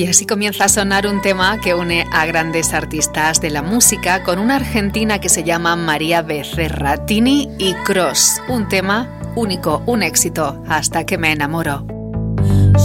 Y así comienza a sonar un tema que une a grandes artistas de la música con una argentina que se llama María Becerra, Tini y Cross. Un tema único, un éxito, Hasta que me enamoro.